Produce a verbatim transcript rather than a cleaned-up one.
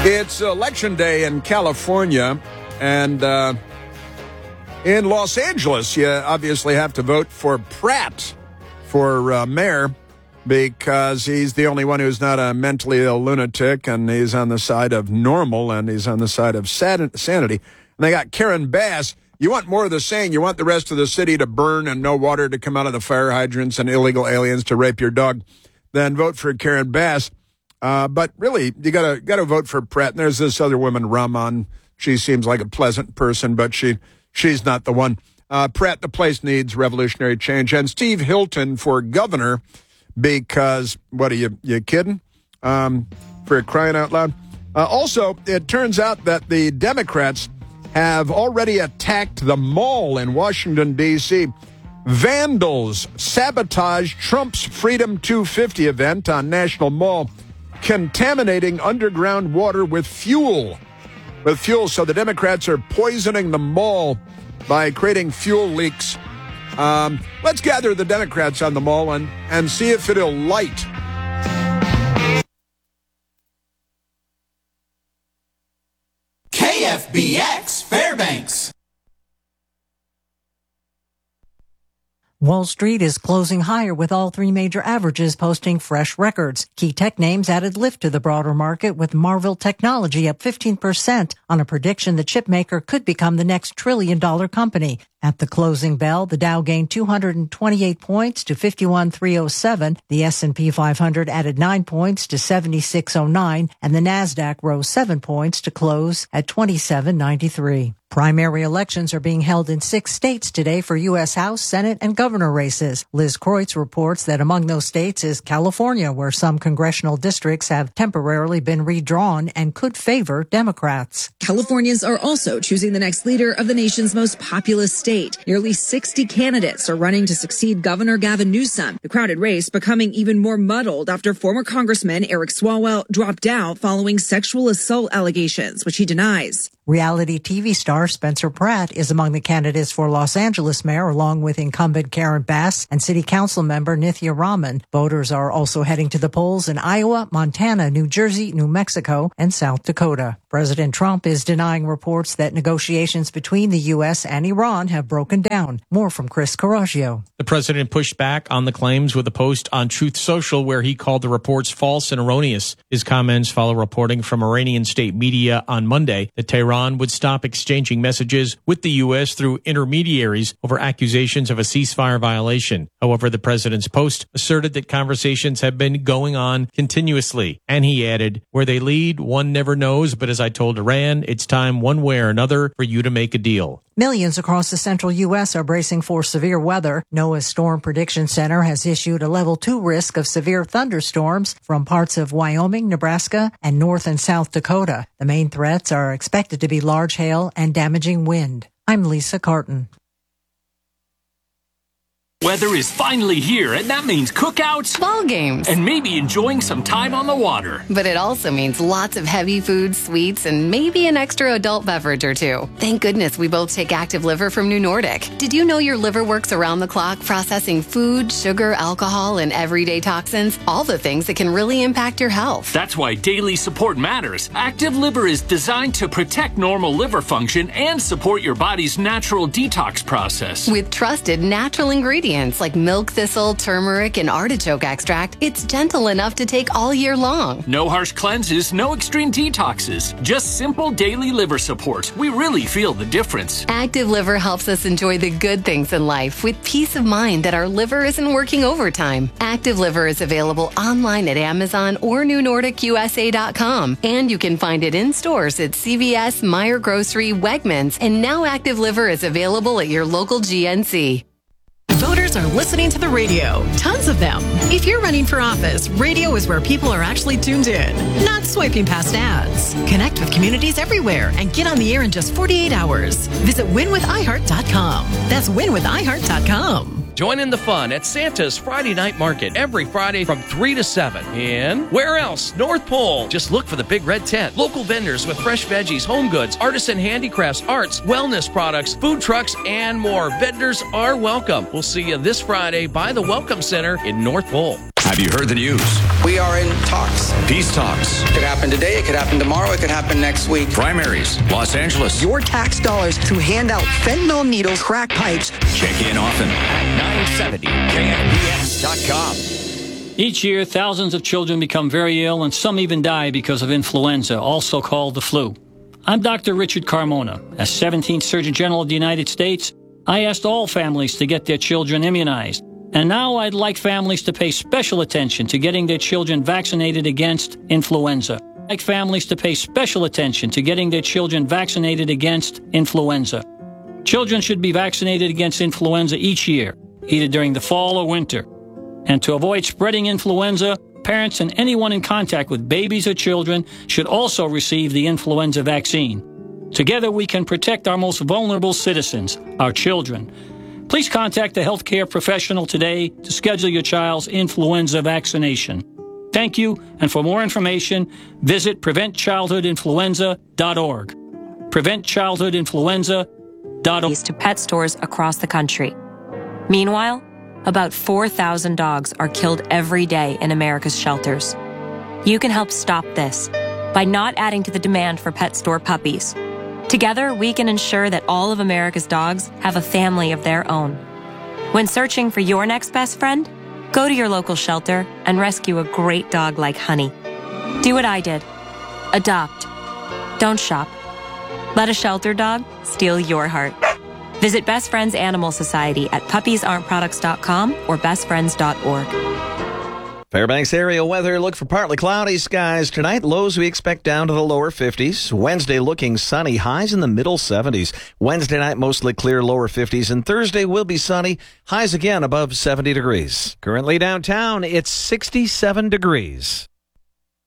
It's Election Day in California, and uh, in Los Angeles, you obviously have to vote for Pratt for uh, mayor because he's the only one who's not a mentally ill lunatic, and he's on the side of normal, and he's on the side of sad- sanity. And they got Karen Bass. You want more of the same. You want the rest of the city to burn and no water to come out of the fire hydrants and illegal aliens to rape your dog. Then vote for Karen Bass. Uh, but really, you gotta gotta vote for Pratt. And there's this other woman, Rahman. She seems like a pleasant person, but she she's not the one. Uh, Pratt, the place needs revolutionary change. And Steve Hilton for governor, because what are you you kidding? Um, for crying out loud. Uh, also, it turns out that the Democrats have already attacked the mall in Washington, D C Vandals sabotage Trump's Freedom two fifty event on National Mall, contaminating underground water with fuel. With fuel, so the Democrats are poisoning the mall by creating fuel leaks. Um, let's gather the Democrats on the mall and, and see if it'll light. K F B X Fairbanks. Wall Street is closing higher with all three major averages posting fresh records. Key tech names added lift to the broader market with Marvell Technology up fifteen percent on a prediction the chipmaker could become the next trillion dollar company. At the closing bell, the Dow gained two hundred twenty-eight points to fifty-one thousand three hundred seven. The S and P five hundred added nine points to seventy-six oh nine, and the Nasdaq rose seven points to close at twenty-seven ninety-three. Primary elections are being held in six states today for U S House, Senate, and governor races. Liz Kreutz reports that among those states is California, where some congressional districts have temporarily been redrawn and could favor Democrats. Californians are also choosing the next leader of the nation's most populous state. Nearly sixty candidates are running to succeed Governor Gavin Newsom. The crowded race becoming even more muddled after former Congressman Eric Swalwell dropped out following sexual assault allegations, which he denies. Reality T V star Spencer Pratt is among the candidates for Los Angeles mayor, along with incumbent Karen Bass and city council member Nithya Raman. Voters are also heading to the polls in Iowa, Montana, New Jersey, New Mexico, and South Dakota. President Trump is denying reports that negotiations between the U S and Iran have broken down. More from Chris Carraggio. The president pushed back on the claims with a post on Truth Social where he called the reports false and erroneous. His comments follow reporting from Iranian state media on Monday that Tehran would stop exchanging messages with the U S through intermediaries over accusations of a ceasefire violation. However, the president's post asserted that conversations have been going on continuously. And he added, where they lead, one never knows, but as I told Iran, it's time one way or another for you to make a deal. Millions across the central U S are bracing for severe weather. NOAA's Storm Prediction Center has issued a level two risk of severe thunderstorms from parts of Wyoming, Nebraska, and North and South Dakota. The main threats are expected to be large hail and damaging wind. I'm Lisa Carton. Weather is finally here, and that means cookouts, ball games, and maybe enjoying some time on the water. But it also means lots of heavy foods, sweets, and maybe an extra adult beverage or two. Thank goodness we both take Active Liver from New Nordic. Did you know your liver works around the clock processing food, sugar, alcohol, and everyday toxins? All the things that can really impact your health. That's why daily support matters. Active Liver is designed to protect normal liver function and support your body's natural detox process. With trusted natural ingredients like milk thistle, turmeric, and artichoke extract, it's gentle enough to take all year long. No harsh cleanses, no extreme detoxes. Just simple daily liver support. We really feel the difference. Active Liver helps us enjoy the good things in life with peace of mind that our liver isn't working overtime. Active Liver is available online at Amazon or new nordic U S A dot com. And you can find it in stores at C V S, Meijer Grocery, Wegmans, and now Active Liver is available at your local G N C. Voters are listening to the radio. Tons of them. If you're running for office, radio is where people are actually tuned in, not swiping past ads. Connect with communities everywhere and get on the air in just forty-eight hours. Visit win with i heart dot com. That's win with i heart dot com. Join in the fun at Santa's Friday Night Market every Friday from three to seven. And where else? North Pole. Just look for the big red tent. Local vendors with fresh veggies, home goods, artisan handicrafts, arts, wellness products, food trucks, and more. Vendors are welcome. We'll see you this Friday by the Welcome Center in North Pole. Have you heard the news? We are in talks. Peace talks. It could happen today. It could happen tomorrow. It could happen next week. Primaries. Los Angeles. Your tax dollars to hand out fentanyl needles, crack pipes. Check in often at nine seventy K F B X dot com. Each year, thousands of children become very ill and some even die because of influenza, also called the flu. I'm Doctor Richard Carmona. As seventeenth Surgeon General of the United States, I asked all families to get their children immunized. And now I'd like families to pay special attention to getting their children vaccinated against influenza. I'd like families to pay special attention to getting their children vaccinated against influenza. Children should be vaccinated against influenza each year, either during the fall or winter. And to avoid spreading influenza, parents and anyone in contact with babies or children should also receive the influenza vaccine. Together we can protect our most vulnerable citizens, our children. Please contact a healthcare professional today to schedule your child's influenza vaccination. Thank you, and for more information, visit prevent childhood influenza dot org. prevent childhood influenza dot org. To pet stores across the country. Meanwhile, about four thousand dogs are killed every day in America's shelters. You can help stop this by not adding to the demand for pet store puppies. Together, we can ensure that all of America's dogs have a family of their own. When searching for your next best friend, go to your local shelter and rescue a great dog like Honey. Do what I did. Adopt. Don't shop. Let a shelter dog steal your heart. Visit Best Friends Animal Society at puppies aren't products dot com or best friends dot org. Fairbanks area weather. Look for partly cloudy skies tonight. Lows we expect down to the lower fifties. Wednesday looking sunny. Highs in the middle seventies. Wednesday night mostly clear, lower fifties. And Thursday will be sunny. Highs again above seventy degrees. Currently downtown, it's sixty-seven degrees.